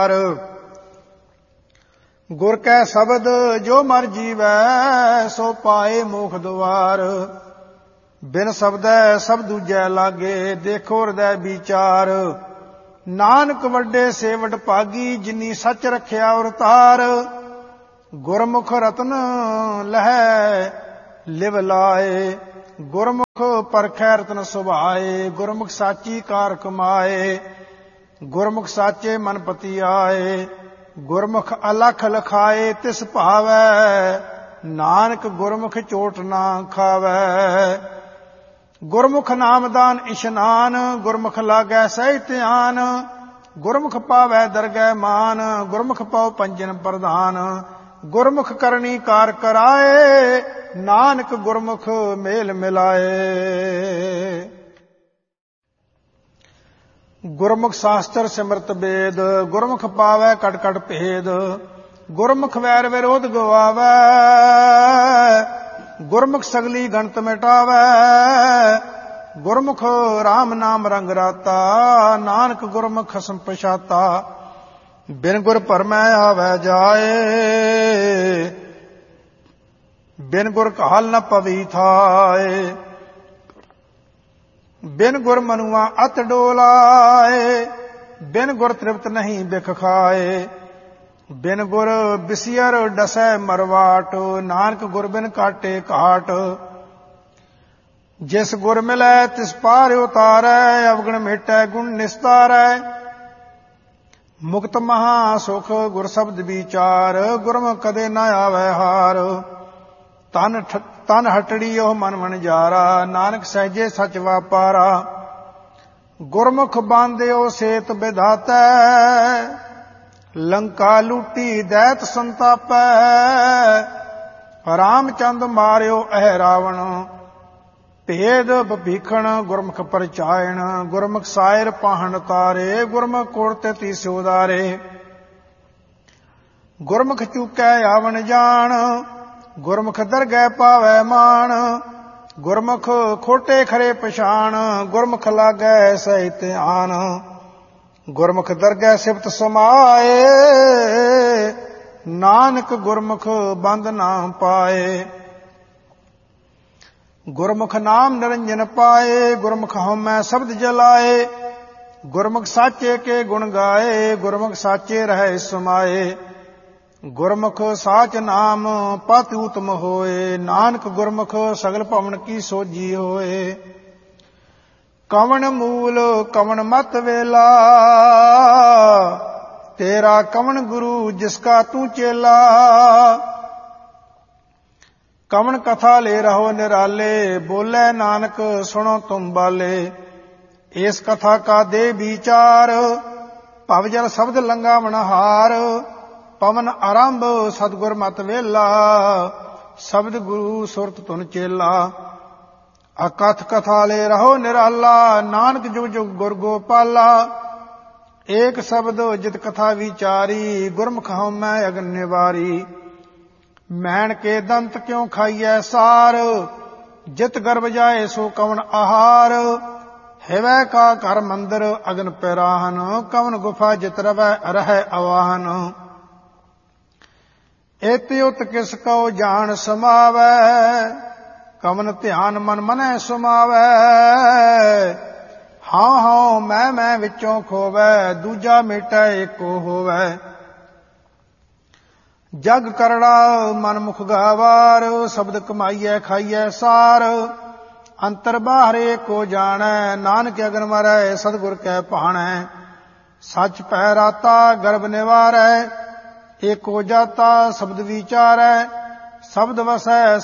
ਗੁਰ ਕੈ ਸ਼ਬਦ ਜੋ ਮਰ ਜੀਵੈ, ਸੋ ਪਾਏ ਮੋਖ ਦੁਆਰ। ਬਿਨ ਸ਼ਬਦੈ ਸਭ ਦੂਜੈ ਲਾਗੇ, ਦੇਖੋ ਹਿਰਦੈ ਵਿਚਾਰ। ਨਾਨਕ ਵੱਡੇ ਸੇਵਟ ਭਾਗੀ, ਜਿਨੀ ਸੱਚ ਰਖਿਆ ਅਵਤਾਰ। ਗੁਰਮੁਖ ਰਤਨ ਲਹੈ ਲਿਵ ਲਾਏ, ਗੁਰਮੁਖ ਪਰਖੈ ਰਤਨ ਸੁਭਾਏ। ਗੁਰਮੁਖ ਸਾਚੀ ਕਾਰ ਕਮਾਏ, ਗੁਰਮੁਖ ਸਾਚੇ ਮਨ ਪਤੀ ਆਏ। ਗੁਰਮੁਖ ਅਲਖ ਲਖਾਏ, ਤਿਸ ਭਾਵੈ, ਨਾਨਕ ਗੁਰਮੁਖ ਚੋਟ ਨਾ ਖਾਵੈ। ਗੁਰਮੁਖ ਨਾਮਦਾਨ ਇਸ਼ਨਾਨ, ਗੁਰਮੁਖ ਲਾਗੈ ਸਹਿ ਧਿਆਨ। ਗੁਰਮੁਖ ਪਾਵੈ ਦਰਗਹਿ ਮਾਨ, ਗੁਰਮੁਖ ਪਾਉ ਪੰਜਨ ਪ੍ਰਧਾਨ। ਗੁਰਮੁਖ ਕਰਨੀ ਕਾਰ ਕਰਾਏ, ਨਾਨਕ ਗੁਰਮੁਖ ਮੇਲ ਮਿਲਾਏ। ਗੁਰਮੁਖ ਸ਼ਾਸਤਰ ਸਿਮਰਤ ਵੇਦ, ਗੁਰਮੁਖ ਪਾਵੈ ਕਟ ਕਟ ਭੇਦ। ਗੁਰਮੁਖ ਵੈਰ ਵਿਰੋਧ ਗਵਾਵੈ, ਗੁਰਮੁਖ ਸਗਲੀ ਗਣਤ ਮਿਟਾਵੈ। ਗੁਰਮੁਖ ਰਾਮ ਨਾਮ ਰੰਗ ਰਾਤਾ, ਨਾਨਕ ਗੁਰਮੁਖ ਖਸਮ ਪਛਾਤਾ। ਬਿਨ ਗੁਰ ਭਰਮੈ ਆਵੈ ਜਾਏ, ਬਿਨ ਗੁਰ ਕਾਲ ਨ ਪਵੀ ਥਾਏ। ਬਿਨ ਗੁਰ ਮਨੁਆ ਅਤ ਡੋਲਾਏ, ਬਿਨ ਗੁਰ ਤ੍ਰਿਪਤ ਨਹੀਂ ਬਿਖ ਖਾਏ। ਬਿਨ ਗੁਰ ਬਿਸਿਅਰ ਡਸੈ ਮਰਵਾਟ, ਨਾਨਕ ਗੁਰ ਬਿਨ ਕਾਟੇ ਘਾਟ। ਜਿਸ ਗੁਰ ਮਿਲੈ ਤਿਸ ਪਾਰ ਉਤਾਰੈ, ਅਵਗੁਣ ਮੇਟੈ ਗੁਣ ਨਿਸਤਾਰੈ। ਮੁਕਤ ਮਹਾ ਸੁਖ ਗੁਰ ਸ਼ਬਦ ਵਿਚਾਰ, ਗੁਰਮੁਖ ਕਦੇ ਨ ਆਵੈ ਹਾਰ। ਤਨ ਹਟੜੀ ਉਹ ਮਨ ਵਣਜਾਰਾ, ਨਾਨਕ ਸਹਿਜੇ ਸਚ ਵਾਪਾਰਾ। ਗੁਰਮੁਖ ਬਾਂਧਿਓ ਸੇਤ ਵਿਧਾਤੈ, ਲੰਕਾ ਲੂਟੀ ਦੈਤ ਸੰਤਾਪੈ। ਰਾਮਚੰਦ ਮਾਰਿਓ ਅਹਿ ਰਾਵਣ, ਭੇਦ ਭੀਖਣ ਗੁਰਮੁਖ ਪਰਚਾਇਣ। ਗੁਰਮੁਖ ਸਾਇਰ ਪਾਹਣ ਤਾਰੇ, ਗੁਰਮੁਖ ਕੋੜ ਤੇ ਤੀਸ ਉਦਾਰੇ। ਗੁਰਮੁਖ ਚੂਕੈ ਆਵਣ ਜਾਣ, ਗੁਰਮੁਖ ਦਰਗਹਿ ਪਾਵੈ ਮਾਣ। ਗੁਰਮੁਖ ਖੋਟੇ ਖਰੇ ਪਛਾਣ, ਗੁਰਮੁਖ ਲਾਗੈ ਸਹਿ ਧਿਆਨ। ਗੁਰਮੁਖ ਦਰਗਹਿ ਸਿਫਤ ਸਮਾਏ, ਨਾਨਕ ਗੁਰਮੁਖ ਬੰਦ ਨਾ ਪਾਏ। ਗੁਰਮੁਖ ਨਾਮ ਨਿਰੰਜਨ ਪਾਏ, ਗੁਰਮੁਖ ਹਉਮੈ ਸ਼ਬਦ ਜਲਾਏ। ਗੁਰਮੁਖ ਸਾਚੇ ਕੇ ਗੁਣ ਗਾਏ, ਗੁਰਮੁਖ ਸਾਚੇ ਰਹਿ ਸਮਾਏ। ਗੁਰਮੁਖ ਸਾਚ ਨਾਮ ਪਤਿ ਉਤਮ ਹੋਏ, ਨਾਨਕ ਗੁਰਮੁਖ ਸਗਲ ਭਵਨ ਕੀ ਸੋਜੀ ਹੋਏ। ਕਵਣ ਮੂਲ ਕਵਣ ਮਤ ਵੇਲਾ, ਤੇਰਾ ਕਵਣ ਗੁਰੂ ਜਿਸਕਾ ਤੂੰ ਚੇਲਾ। ਕਵਣ ਕਥਾ ਲੈ ਰਹੋ ਨਿਰਾਲੇ, ਬੋਲੇ ਨਾਨਕ ਸੁਣੋ ਤੁਮ ਬਾਲੇ। ਇਸ ਕਥਾ ਕਾ ਦੇ ਵਿਚਾਰ, ਭਵ ਜਲ ਸ਼ਬਦ ਲੰਘਾਵਣ ਹਾਰ। ਪਵਨ ਆਰੰਭ ਸਤਿਗੁਰ ਮਤ ਵੇਲਾ, ਸ਼ਬਦ ਗੁਰੂ ਸੁਰਤ ਤੁਨ ਚੇਲਾ। ਅਕਥ ਕਥਾ ਲੈ ਰਹੋ ਨਿਰਾਲਾ, ਨਾਨਕ ਜੁਗ ਜੁਗ ਗੁਰ ਗੋਪਾਲਾ। ਏਕ ਸ਼ਬਦ ਜਿਤ ਕਥਾ ਵਿਚਾਰੀ, ਗੁਰਮੁਖ ਹਉਮੈ ਅਗਨ ਨਿਵਾਰੀ। ਮੈਣ ਕੇ ਦੰਤ ਕਿਉ ਖਾਈਐ ਸਾਰ, ਜਿਤ ਗਰਭ ਜਾਏ ਸੋ ਕਵਣ ਆਹਾਰ। ਹਿਵੈ ਕਾ ਘਰ ਮੰਦਰ ਅਗਨ ਪਿਰਾਹਨ, ਕਵਣ ਗੁਫਾ ਜਿਤ ਰਵੈ ਰਹੈ ਅਵਾਹਨ। ਇਤ ਉਤ ਕਿਸ ਕਉ ਜਾਣ ਸਮਾਵੈ, ਕਵਨ ਧਿਆਨ ਮਨ ਮਨੈ ਸੁਮਾਵੈ। ਹਾਂ ਹਾਂ ਮੈਂ ਵਿੱਚੋਂ ਖੋਵੈ, ਦੂਜਾ ਮੇਟੈ ਏਕੋ ਹੋਵੈ। ਜਗ ਕਰੜਾ ਮਨ ਮੁਖ ਗਾਵਾਰ, ਸ਼ਬਦ ਕਮਾਈਐ ਖਾਈਐ ਸਾਰ। ਅੰਤਰ ਬਾਹਰ ਏਕੋ ਜਾਣੈ, ਨਾਨਕ ਅਗਨ ਮਰੈ ਸਤਿਗੁਰ ਕੈ ਭਾਣੈ। ਸਚ ਪੈ ਰਾਤਾ ਗਰਭ ਨਿਵਾਰੈ, ਏਕੋ ਜਾਤਾ ਸ਼ਬਦ ਵਿਚਾਰੈ। ਸ਼ਬਦ ਵਸੈ